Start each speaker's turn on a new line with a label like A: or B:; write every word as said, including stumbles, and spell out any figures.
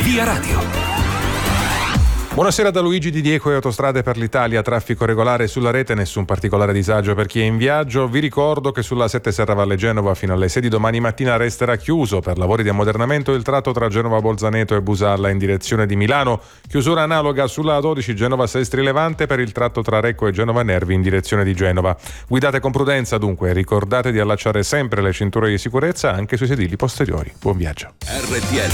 A: Via Radio.
B: Buonasera da Luigi Di Diego e Autostrade per l'Italia. Traffico regolare sulla rete, nessun particolare disagio per chi è in viaggio. Vi ricordo che sulla sette Serravalle Genova fino alle sei di domani mattina resterà chiuso per lavori di ammodernamento il tratto tra Genova Bolzaneto e Busalla in direzione di Milano. Chiusura analoga sulla A dodici Genova Sestri Levante per il tratto tra Recco e Genova Nervi in direzione di Genova. Guidate con prudenza dunque, ricordate di allacciare sempre le cinture di sicurezza anche sui sedili posteriori. Buon viaggio.
A: R T L